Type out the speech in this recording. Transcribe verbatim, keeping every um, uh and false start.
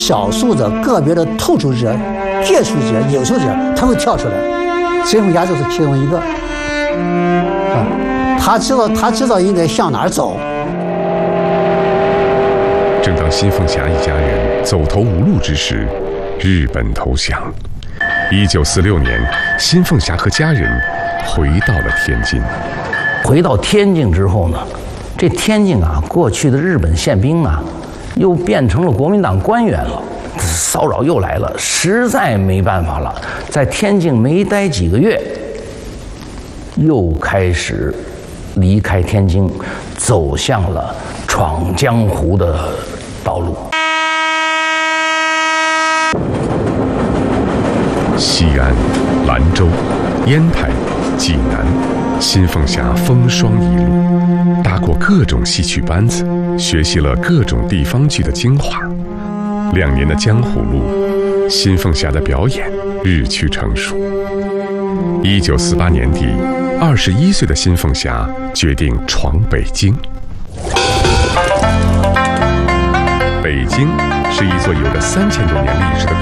少数的个别的突出者、杰出者、优秀者，他会跳出来。新凤霞就是其中一个。啊，他知道，他知道应该向哪儿走。 正当新凤霞一家人走投无路之时，日本投降。一九四六年，新凤霞和家人回到了天津。 回到天津之后呢，这天津啊，过去的日本宪兵啊，又变成了国民党官员了，骚扰又来了，实在没办法了，在天津没待几个月，又开始离开天津，走向了闯江湖的道路。 西安、兰州、烟台、济南，新凤霞风霜一路，搭过各种戏曲班子，学习了各种地方剧的精华。两年的江湖路，新凤霞的表演日趋成熟。一九四八年底，二十一岁的新凤霞决定闯北京。北京是一座有着三千多年历史的